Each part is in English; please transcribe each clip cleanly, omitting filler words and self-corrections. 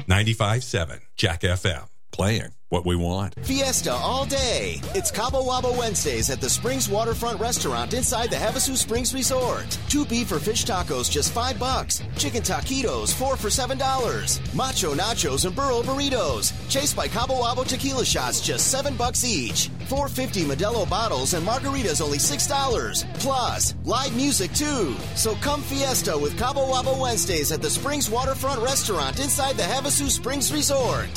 95.7 Jack FM. Playing what we want. Fiesta all day. It's Cabo Wabo Wednesdays at the Springs Waterfront Restaurant inside the Havasu Springs Resort. 2 beef or fish tacos, just $5. Chicken taquitos, 4 for $7. Macho nachos and burro burritos. Chased by Cabo Wabo tequila shots, just $7 each. 450 Modelo bottles and margaritas, only $6. Plus, live music too. So come Fiesta with Cabo Wabo Wednesdays at the Springs Waterfront Restaurant inside the Havasu Springs Resort.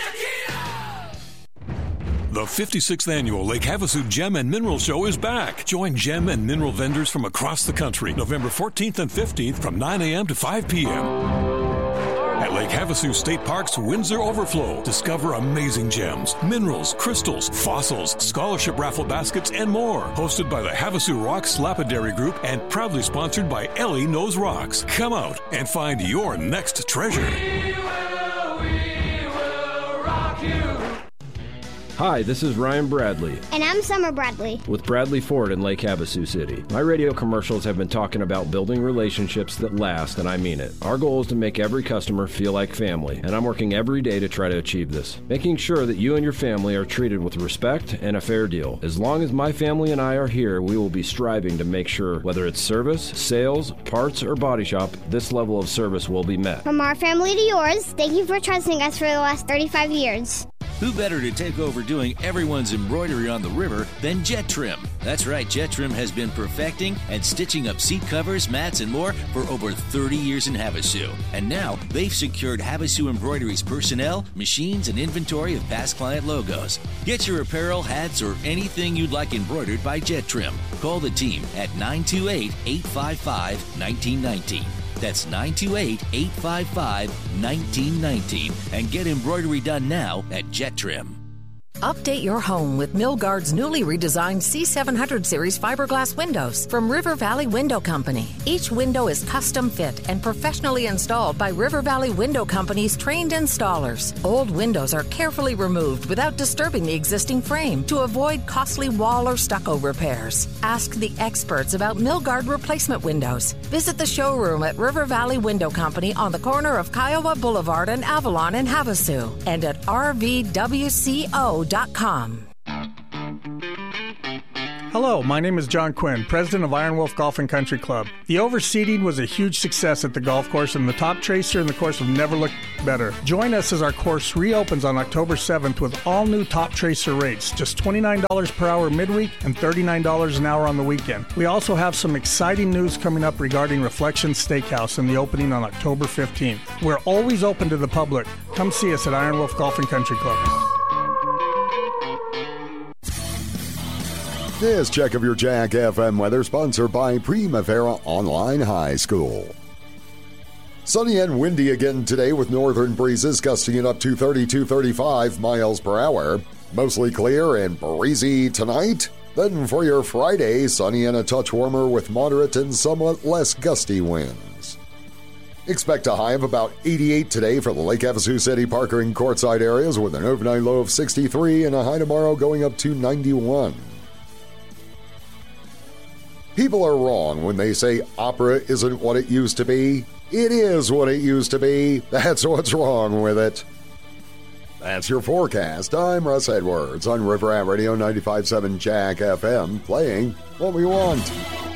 The 56th Annual Lake Havasu Gem and Mineral Show is back. Join gem and mineral vendors from across the country, November 14th and 15th from 9 a.m. to 5 p.m. At Lake Havasu State Park's Windsor Overflow, discover amazing gems, minerals, crystals, fossils, scholarship raffle baskets, and more. Hosted by the Havasu Rocks Lapidary Group and proudly sponsored by Ellie Knows Rocks. Come out and find your next treasure. We will rock you. Hi, this is Ryan Bradley. And I'm Summer Bradley. With Bradley Ford in Lake Havasu City. My radio commercials have been talking about building relationships that last, and I mean it. Our goal is to make every customer feel like family, and I'm working every day to try to achieve this. Making sure that you and your family are treated with respect and a fair deal. As long as my family and I are here, we will be striving to make sure, whether it's service, sales, parts, or body shop, this level of service will be met. From our family to yours, thank you for trusting us for the last 35 years. Who better to take over doing everyone's embroidery on the river than Jet Trim? That's right, Jet Trim has been perfecting and stitching up seat covers, mats, and more for over 30 years in Havasu. And now they've secured Havasu Embroidery's personnel, machines, and inventory of past client logos. Get your apparel, hats, or anything you'd like embroidered by Jet Trim. Call the team at 928-855-1919. That's 928-855-1919 and get embroidery done now at Jet Trim. Update your home with Milgard's newly redesigned C700 series fiberglass windows from River Valley Window Company. Each window is custom fit and professionally installed by River Valley Window Company's trained installers. Old windows are carefully removed without disturbing the existing frame to avoid costly wall or stucco repairs. Ask the experts about Milgard replacement windows. Visit the showroom at River Valley Window Company on the corner of Kiowa Boulevard and Avalon in Havasu and at rvwco.com. Hello, my name is John Quinn, president of Iron Wolf Golf and Country Club. The overseeding was a huge success at the golf course, and the top tracer in the course have never looked better. Join us as our course reopens on October 7th with all new top tracer rates, just $29 per hour midweek and $39 an hour on the weekend. We also have some exciting news coming up regarding Reflection Steakhouse and the opening on October 15th. We're always open to the public. Come see us at Iron Wolf Golf and Country Club. This check of your Jack FM weather sponsored by Primavera Online High School. Sunny and windy again today with northern breezes gusting it up to 35 miles per hour. Mostly clear and breezy tonight. Then for your Friday, sunny and a touch warmer with moderate and somewhat less gusty winds. Expect a high of about 88 today for the Lake Havasu City, Parker, and Courtside areas with an overnight low of 63 and a high tomorrow going up to 91. People are wrong when they say opera isn't what it used to be. It is what it used to be. That's what's wrong with it. That's your forecast. I'm Russ Edwards on River Rat Radio 95.7 Jack FM, playing what we want.